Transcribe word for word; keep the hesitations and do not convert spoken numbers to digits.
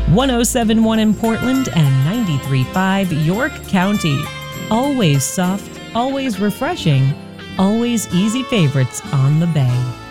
one oh seven point one in Portland and ninety-three point five York County. Always soft, always refreshing, always easy favorites on the Bay.